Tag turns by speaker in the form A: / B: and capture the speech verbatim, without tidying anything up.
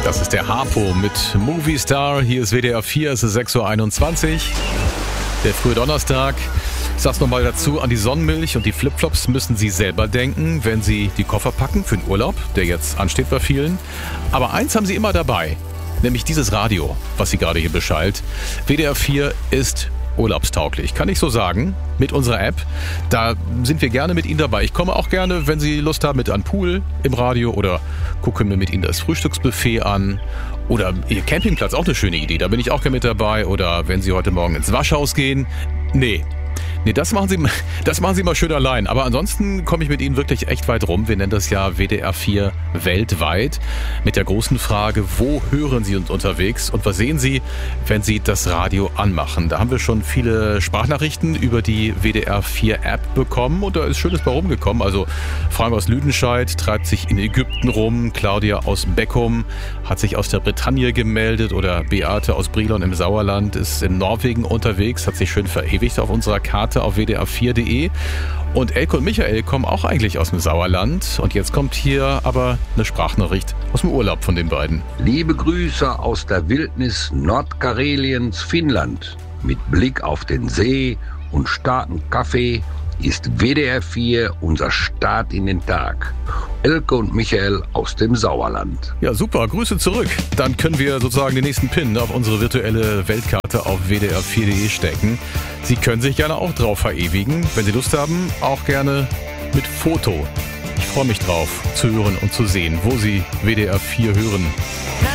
A: Das ist der Harpo mit Movie Star. Hier ist W D R vier, es ist sechs Uhr einundzwanzig. Der frühe Donnerstag. Ich sag's nochmal dazu, an die Sonnenmilch und die Flipflops müssen Sie selber denken, wenn Sie die Koffer packen für den Urlaub, der jetzt ansteht bei vielen. Aber eins haben Sie immer dabei, nämlich dieses Radio, was Sie gerade hier beschallt. W D R vier ist urlaubstauglich, kann ich so sagen, mit unserer App. Da sind wir gerne mit Ihnen dabei. Ich komme auch gerne, wenn Sie Lust haben, mit an den Pool im Radio oder gucken wir mit Ihnen das Frühstücksbuffet an. Oder Ihr Campingplatz, auch eine schöne Idee, da bin ich auch gerne mit dabei. Oder wenn Sie heute Morgen ins Waschhaus gehen. Nee. Nee, das machen Sie, das machen Sie mal schön allein. Aber ansonsten komme ich mit Ihnen wirklich echt weit rum. Wir nennen das ja W D R vier weltweit. Mit der großen Frage, wo hören Sie uns unterwegs und was sehen Sie, wenn Sie das Radio anmachen? Da haben wir schon viele Sprachnachrichten über die W D R vier App bekommen und da ist Schönes bei rumgekommen. Also Frank aus Lüdenscheid treibt sich in Ägypten rum, Claudia aus Beckum hat sich aus der Bretagne gemeldet oder Beate aus Brilon im Sauerland ist in Norwegen unterwegs, hat sich schön verewigt auf unserer Karte auf w d r vier punkt de. Und Elke und Michael kommen auch eigentlich aus dem Sauerland. Und jetzt kommt hier aber eine Sprachnachricht aus dem Urlaub von den beiden.
B: Liebe Grüße aus der Wildnis Nordkareliens, Finnland. Mit Blick auf den See und starken Kaffee ist W D R vier unser Start in den Tag. Elke und Michael aus dem Sauerland.
A: Ja, super. Grüße zurück. Dann können wir sozusagen den nächsten Pin auf unsere virtuelle Weltkarte auf w d r vier punkt de stecken. Sie können sich gerne auch drauf verewigen. Wenn Sie Lust haben, auch gerne mit Foto. Ich freue mich drauf, zu hören und zu sehen, wo Sie W D R vier hören.